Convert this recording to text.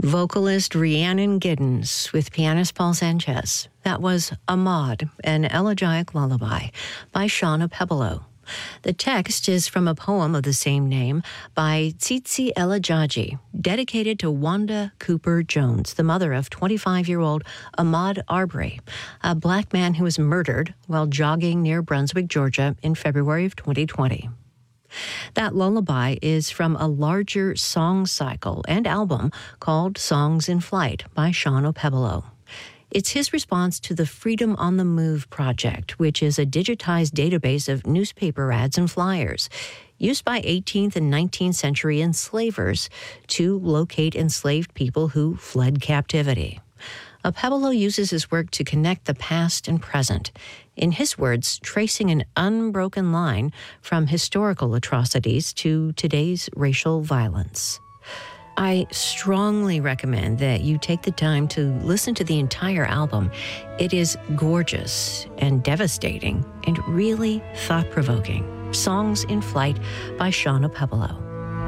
Vocalist Rhiannon Giddens with pianist Paul Sanchez. That was Ahmad, an elegiac lullaby by Shauna Pebolo. The text is from a poem of the same name by Tsitsi Elajaji, dedicated to Wanda Cooper Jones, the mother of 25-year-old Ahmaud Arbery, a black man who was murdered while jogging near Brunswick, Georgia in February of 2020. That lullaby is from a larger song cycle and album called Songs in Flight by Shauna Pebolo. It's his response to the Freedom on the Move project, which is a digitized database of newspaper ads and flyers used by 18th and 19th century enslavers to locate enslaved people who fled captivity. Pebolo uses his work to connect the past and present, in his words, tracing an unbroken line from historical atrocities to today's racial violence. I strongly recommend that you take the time to listen to the entire album. It is gorgeous and devastating and really thought-provoking. Songs in Flight by Shauna Pebolo.